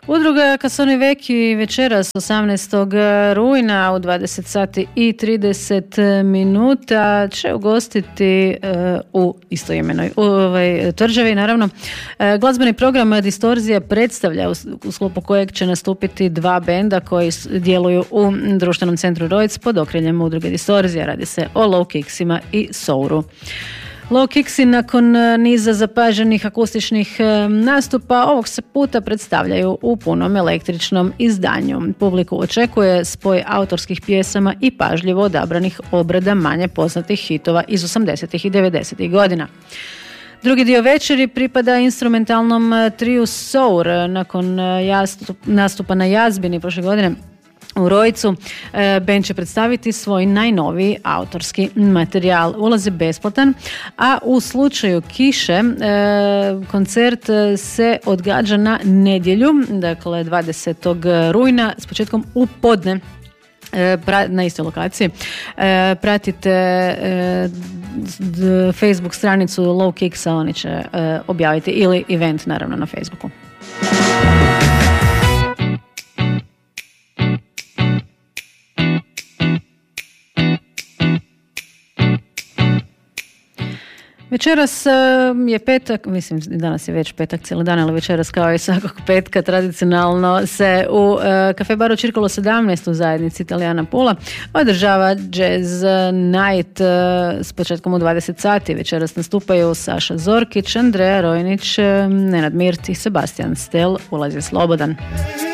Udruga Casoni Vecchi večeras 18. rujna u 20 sati i 30 minuta će ugostiti u istoimenoj tvrđavi, naravno. Glazbeni program Distorzija predstavlja u sklopu kojeg će nastupiti dva benda koji djeluju u društvenom centru Rojc pod okriljem udruge Distorzija. Radi se o Low Kicksima i Souru. Low Kicksi nakon niza zapaženih akustičnih nastupa ovog se puta predstavljaju u punom električnom izdanju. Publiku očekuje spoj autorskih pjesama i pažljivo odabranih obrada manje poznatih hitova iz 80. i 90. godina. Drugi dio večeri pripada instrumentalnom triju Sour. Nakon nastupa na Jazbini prošle godine u Rojcu, band će predstaviti svoj najnoviji autorski materijal. Ulaz je besplatan, a u slučaju kiše koncert se odgađa na nedjelju, dakle 20. rujna s početkom u podne na istoj lokaciji. Pratite Facebook stranicu Low Kicksa, oni će objaviti, ili event naravno na Facebooku. Večeras je petak, mislim danas je već petak cijeli dan, ali večeras kao i svakog petka tradicionalno se u Cafe Baru Circolo 17 u zajednici Italijana Pula održava Jazz Night s početkom u 20 sati. Večeras nastupaju Saša Zorkić, Andreja Rojnić, Nenad Mirt i Sebastian Stel. Ulaz je slobodan.